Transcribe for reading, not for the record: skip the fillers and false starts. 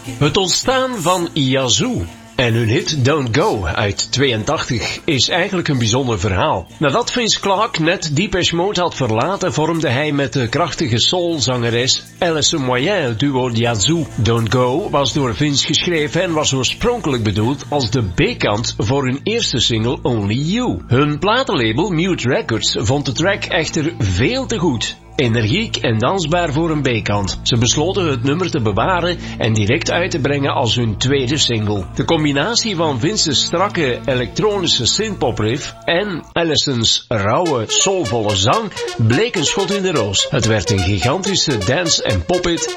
Het ontstaan van Yazoo en hun hit Don't Go uit 82 is eigenlijk een bijzonder verhaal. Nadat Vince Clarke net Depeche Mode had verlaten, vormde hij met de krachtige soulzangeres Alison Moyet het duo Yazoo. Don't Go was door Vince geschreven en was oorspronkelijk bedoeld als de B-kant voor hun eerste single Only You. Hun platenlabel Mute Records vond de track echter veel te goed. Energiek en dansbaar voor een B-kant. Ze besloten het nummer te bewaren en direct uit te brengen als hun tweede single. De combinatie van Vince's strakke elektronische synthpopriff en Alison's rauwe, soulvolle zang bleek een schot in de roos. Het werd een gigantische dance- en pop-hit